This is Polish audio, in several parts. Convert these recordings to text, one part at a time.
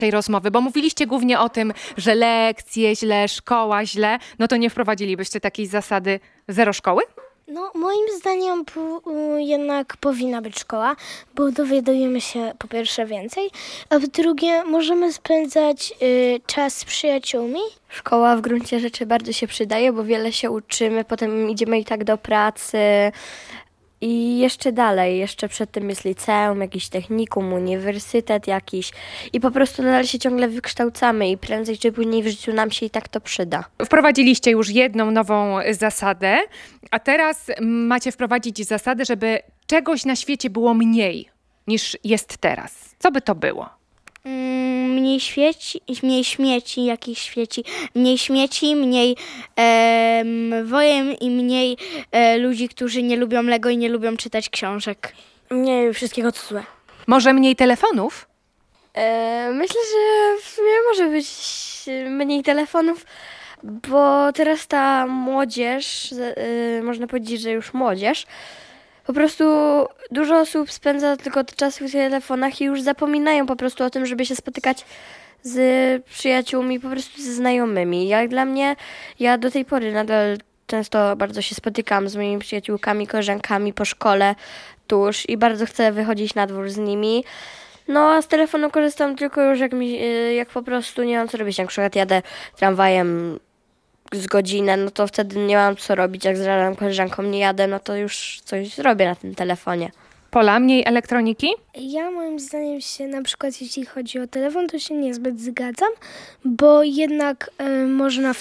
tej rozmowy? Bo mówiliście głównie o tym, że lekcje źle, szkoła źle. No to nie wprowadzilibyście takiej zasady zero szkoły? No, moim zdaniem jednak powinna być szkoła, bo dowiadujemy się po pierwsze więcej, a po drugie możemy spędzać czas z przyjaciółmi. Szkoła w gruncie rzeczy bardzo się przydaje, bo wiele się uczymy, potem idziemy i tak do pracy i jeszcze dalej, jeszcze przed tym jest liceum, jakiś technikum, uniwersytet jakiś i po prostu nadal się ciągle wykształcamy i prędzej czy później w życiu nam się i tak to przyda. Wprowadziliście już jedną nową zasadę, a teraz macie wprowadzić zasadę, żeby czegoś na świecie było mniej niż jest teraz. Co by to było? Mniej śmieci, mniej śmieci, mniej wojen i mniej ludzi, którzy nie lubią Lego i nie lubią czytać książek. Mniej wszystkiego co złe. Może mniej telefonów? Myślę, że w sumie może być mniej telefonów, bo teraz ta młodzież, można powiedzieć, że już młodzież, po prostu dużo osób spędza tylko czas w telefonach i już zapominają po prostu o tym, żeby się spotykać z przyjaciółmi, po prostu ze znajomymi. Jak dla mnie, ja do tej pory nadal często bardzo się spotykam z moimi przyjaciółkami, koleżankami po szkole tuż i bardzo chcę wychodzić na dwór z nimi. No a z telefonu korzystam tylko już jak po prostu nie mam co robić. Jak na przykład jadę tramwajem z godzinę, no to wtedy nie mam co robić. Jak z żadną koleżanką nie jadę, no to już coś zrobię na tym telefonie. Pola, mniej elektroniki? Ja moim zdaniem się na przykład jeśli chodzi o telefon, to się niezbyt zgadzam, bo jednak można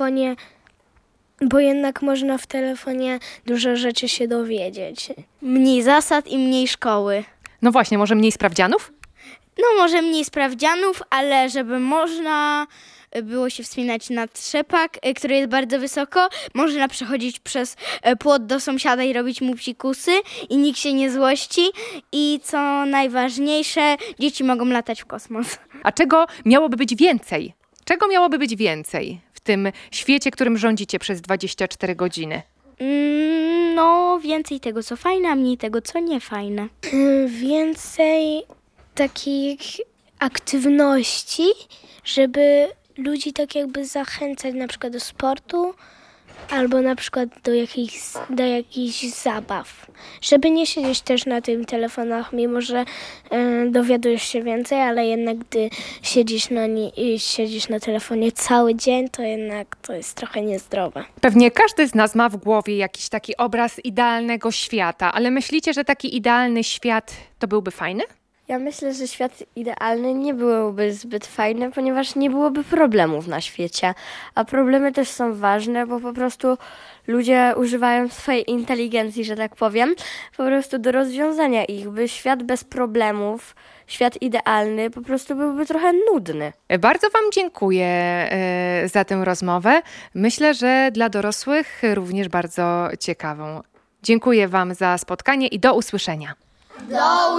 w telefonie dużo rzeczy się dowiedzieć. Mniej zasad i mniej szkoły. No właśnie, może mniej sprawdzianów? No może mniej sprawdzianów, ale żeby można było się wspinać na trzepak, który jest bardzo wysoko. Można przechodzić przez płot do sąsiada i robić mu psikusy i nikt się nie złości. I co najważniejsze, dzieci mogą latać w kosmos. A czego miałoby być więcej? Czego miałoby być więcej w tym świecie, którym rządzicie przez 24 godziny? No więcej tego, co fajne, a mniej tego, co nie fajne. Więcej takich aktywności, żeby ludzi tak jakby zachęcać na przykład do sportu albo na przykład do jakichś zabaw. Żeby nie siedzieć też na tym telefonach, mimo że dowiadujesz się więcej, ale jednak gdy siedzisz na telefonie cały dzień, to jednak to jest trochę niezdrowe. Pewnie każdy z nas ma w głowie jakiś taki obraz idealnego świata, ale myślicie, że taki idealny świat to byłby fajny? Ja myślę, że świat idealny nie byłby zbyt fajny, ponieważ nie byłoby problemów na świecie. A problemy też są ważne, bo po prostu ludzie używają swojej inteligencji, że tak powiem, po prostu do rozwiązania ich. By świat bez problemów, świat idealny po prostu byłby trochę nudny. Bardzo Wam dziękuję za tę rozmowę. Myślę, że dla dorosłych również bardzo ciekawą. Dziękuję Wam za spotkanie i do usłyszenia.